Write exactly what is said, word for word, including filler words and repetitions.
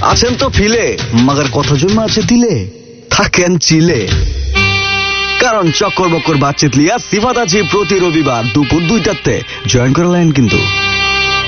আছেন তো ফিলে, মাগার কথা জন্য আছে দিলে, থাকেন চিলে। কারণ চক্কর বক্কর বাতচিত লিয়া সিফাত আছি প্রতি রবিবার দুপুর দুইটাতে। জয়েন করে লাইন কিন্তু।